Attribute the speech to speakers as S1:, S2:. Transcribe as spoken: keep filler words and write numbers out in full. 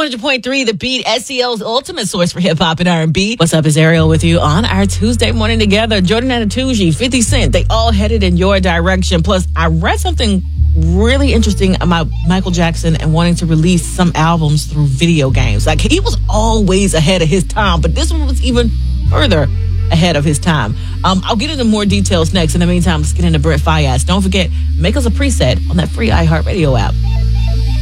S1: hundred point three The Beat, S E L's ultimate source for hip-hop and R and B. What's up, is Ariel with you on our Tuesday morning together. Jordan Anatuji, fifty Cent, they all headed in your direction. Plus, I read something really interesting about Michael Jackson and wanting to release some albums through video games. Like, he was always ahead of his time, but this one was even further ahead of his time. Um, I'll get into more details next. In the meantime, let's get into Brent Faiyaz. Don't forget, make us a preset on that free iHeartRadio app.